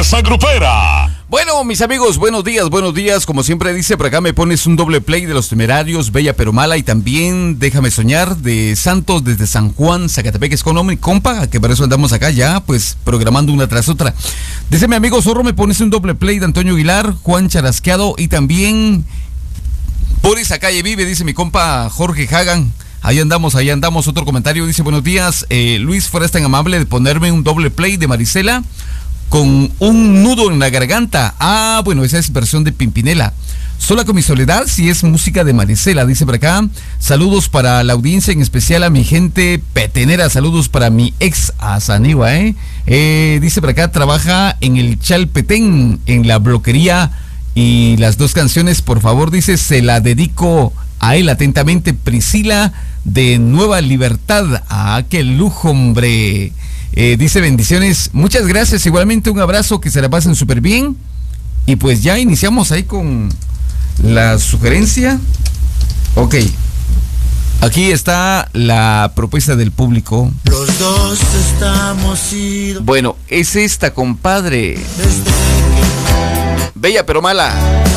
Fuerza Grupera. Bueno, mis amigos, buenos días. Como siempre dice, por acá me pones un doble play de Los Temerarios, Bella pero Mala, y también Déjame Soñar de Santos desde San Juan, Zacatepeques, compa, que por eso andamos acá ya, pues, programando una tras otra. Dice mi amigo Zorro, me pones un doble play de Antonio Aguilar, Juan Charasqueado, y también por esa calle vive, dice mi compa Jorge Hagan. Ahí andamos. Otro comentario dice, buenos días, Luis, fueras tan amable de ponerme un doble play de Marisela con un nudo en la garganta. Ah, bueno, esa es versión de Pimpinela. Sola con mi soledad, si es música de Marisela, dice por acá. Saludos para la audiencia, en especial a mi gente petenera. Saludos para mi ex Azaniwa, dice por acá, trabaja en el Chalpetén, en la bloquería. Y las dos canciones, por favor, dice, se la dedico a él atentamente, Priscila de Nueva Libertad. Ah, qué lujo, hombre. Dice bendiciones, muchas gracias, igualmente un abrazo, que se la pasen súper bien. Y pues ya iniciamos ahí con la sugerencia. Ok, aquí está la propuesta del público. Los dos estamos idos. Bueno, es esta, compadre. Bella pero Mala.